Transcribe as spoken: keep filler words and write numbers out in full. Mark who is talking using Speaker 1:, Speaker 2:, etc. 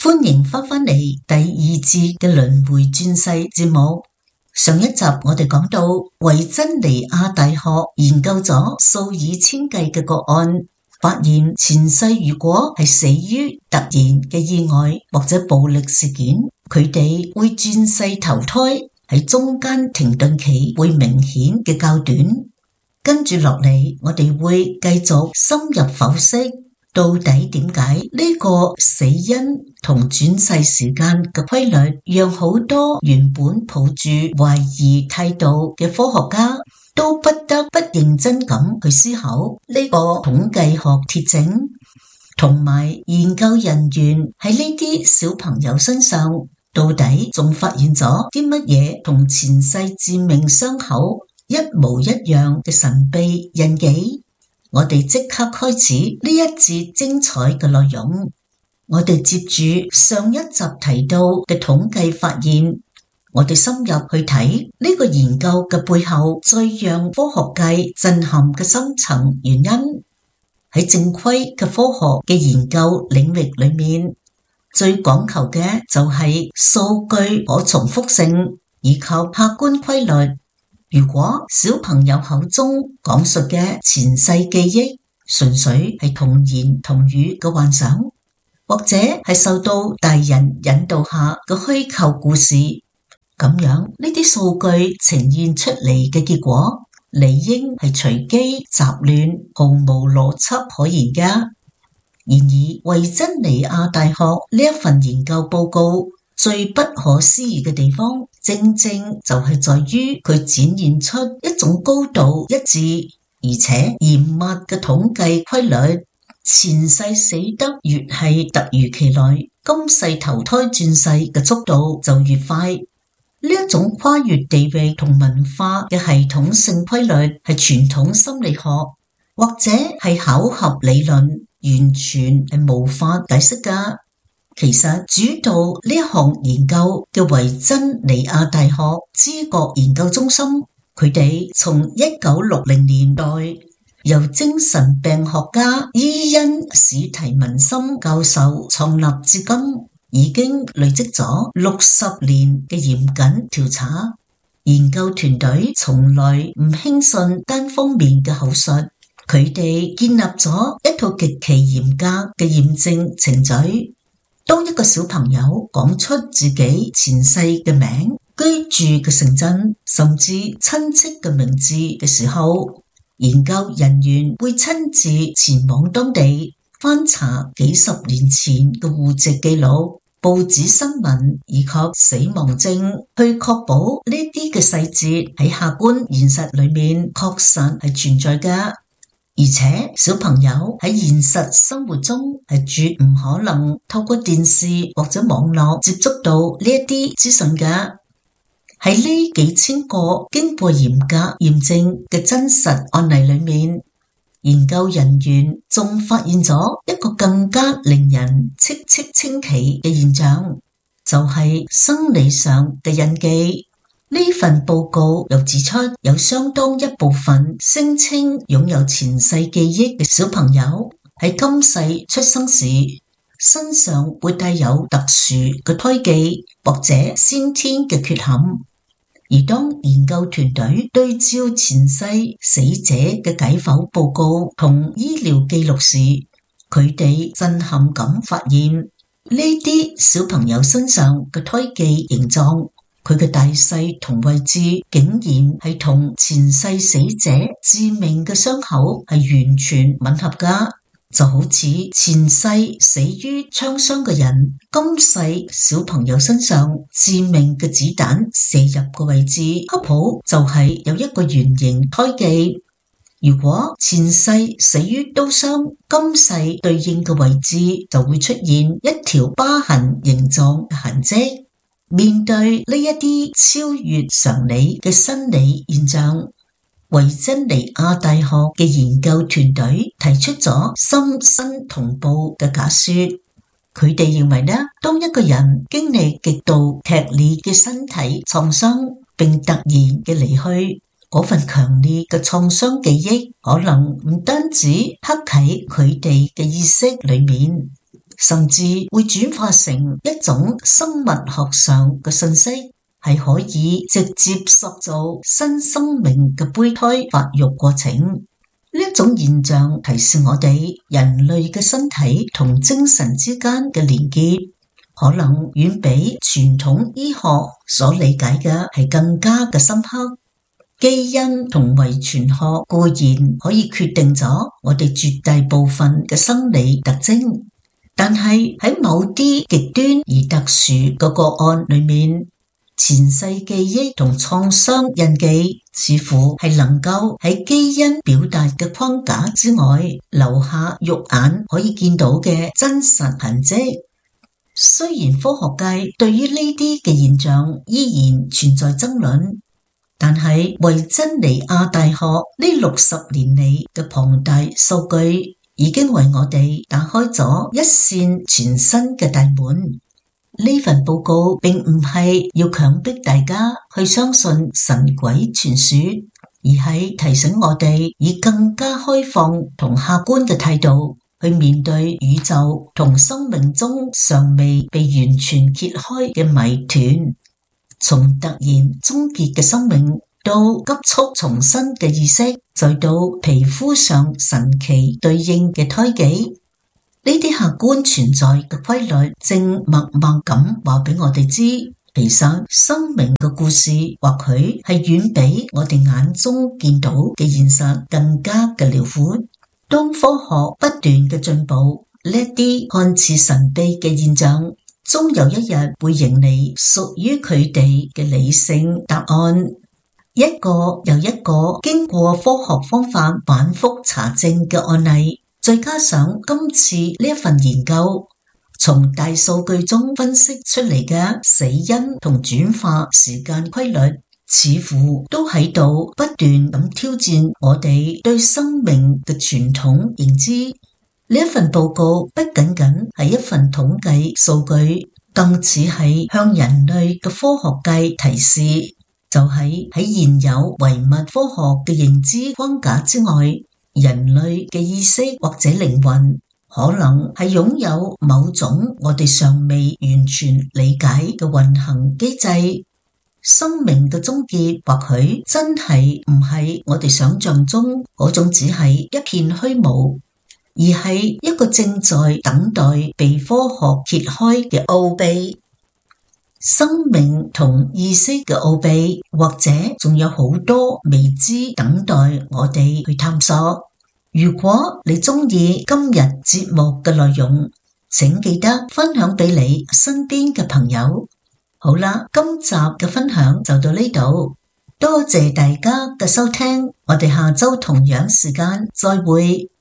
Speaker 1: 歡迎翻返嚟第二節嘅輪迴轉世節目。上一集我哋講到維珍尼亞大學研究咗數以千計嘅個案，發現前世如果係死於突然嘅意外或者暴力事件，佢哋會轉世投胎，喺中間停頓期會明顯嘅較短。跟住落嚟，我哋會繼續深入剖析，到底點解呢個死因同轉世時間嘅規律，讓好多原本抱住懷疑態度嘅科學家都不得不認真咁去思考呢個統計學鐵證，同埋研究人員喺呢啲小朋友身上到底仲發現咗啲乜嘢同前世致命傷口一模一樣嘅神秘印記。我哋即刻開始呢一節精彩嘅內容。我哋接住上一集提到嘅統計發現，我哋深入去睇呢個研究嘅背後最讓科學界震撼嘅深層原因。喺正規嘅科學嘅研究領域裏面，最講求嘅就係數據可重複性以及客觀規律。如果小朋友口中講述嘅前世記憶純粹係童言童語嘅幻想，或者係受到大人引導下嘅虛構故事，咁樣呢啲數據呈現出嚟嘅結果，理應係隨機雜亂，毫無邏輯可言㗎。然而，維珍尼亞大學呢一份研究報告最不可思議嘅地方，正正就係在於佢展現出一種高度一致而且嚴密嘅統計規律。前世死得越係突如其來，今世投胎轉世嘅速度就越快。呢一種跨越地域同文化嘅系統性規律，係傳統心理學或者係巧合理論完全係無法解釋㗎。其實主導呢一項研究嘅維珍尼亞大學知覺研究中心，佢哋從一九六零年代由精神病學家伊恩史提文森教授創立至今，已經累積咗六十年嘅嚴謹調查。研究團隊從來唔輕信單方面嘅口述，佢哋建立咗一套極其嚴格嘅驗證程序。當一個小朋友講出自己前世嘅名、居住嘅城鎮，甚至親戚嘅名字嘅時候，研究人員會親自前往當地翻查幾十年前嘅戶籍記錄、報紙新聞以及死亡證，去確保呢啲嘅細節喺客觀現實裏面確實係存在㗎。而且小朋友喺現實生活中係絕唔可能透過電視或者網絡接觸到呢一啲資訊㗎。喺呢幾千個經過嚴格驗證嘅真實案例裏面，研究人員仲發現咗一個更加令人嘖嘖稱奇嘅現象，就係生理上嘅印記。呢份報告又指出，有相當一部分聲稱擁有前世記憶嘅小朋友喺今世出生時身上會帶有特殊嘅胎記或者先天嘅缺陷。而當研究團隊對照前世死者嘅解剖報告同醫療記錄時，佢哋震撼咁發現，呢啲小朋友身上嘅胎記形狀，佢嘅大細同位置竟然係同前世死者致命嘅傷口係完全吻合㗎，就好似前世死於槍傷嘅人，今世小朋友身上致命嘅子彈射入嘅位置，恰好就係有一個圓形胎記。如果前世死於刀傷，今世對應嘅位置就會出現一條疤痕形狀嘅痕跡。面對呢一啲超越常理嘅生理現象，維珍尼亞大學嘅研究團隊提出咗心身同步嘅假說。佢哋認為呢，當一個人經歷極度劇烈嘅身體創傷，並突然嘅離去，嗰份強烈嘅創傷記憶可能唔單止刻喺佢哋嘅意識裏面， 甚至會轉化成一種生物學上嘅信息，係可以直接塑造新生命嘅胚胎發育過程。呢一種現象提示我哋人類嘅身體同精神之間嘅連結，可能遠比傳統醫學所理解嘅係更加嘅深刻。基因同遺傳學固然可以決定咗我哋絕大部分嘅生理特徵，但係喺某啲極端而特殊嘅個案裏面，前世記憶同創傷印記似乎係能夠喺基因表達嘅框架之外留下肉眼可以見到嘅真實痕跡。雖然科學界對於呢啲嘅現象依然存在爭論，但係維珍尼亞大學呢六十年嚟嘅龐大數據已經為我哋打開咗一扇全新嘅大門。呢份報告並唔係要強迫大家去相信神鬼傳說，而係提醒我哋以更加開放同客觀嘅態度去面對宇宙同生命中尚未被完全揭開嘅謎團。從突然終結嘅生命到急速重生嘅意識，再到皮膚上神奇對應嘅胎記，呢啲客觀存在嘅規律正默默咁話俾我哋知，其實生命嘅故事或許係遠比我哋眼中見到嘅現實更加嘅遼闊。當科學不斷嘅進步，呢啲看似神秘嘅現象終有一日會迎嚟屬於佢哋嘅理性答案。一個又一個經過科學方法反覆查證嘅案例，再加上今次呢一份研究，從大數據中分析出嚟嘅死因同轉化時間規律，似乎都喺度不斷咁挑戰我哋對生命嘅傳統認知。呢一份報告不僅僅係一份統計數據，更似係向人類嘅科學界提示，就係喺現有唯物科學嘅認知框架之外，人類嘅意識或者靈魂可能係擁有某種我哋尚未完全理解嘅運行機制。生命嘅終結或許真係唔係我哋想象中嗰種只係一片虛無，而係一個正在等待被科學揭開嘅奧秘。生命同意識嘅奧秘，或者仲有好多未知等待我哋去探索。如果你鍾意今日節目嘅內容，請記得分享俾你身邊嘅朋友。好啦，今集嘅分享就到呢度，多謝大家嘅收聽，我哋下周同樣時間再會。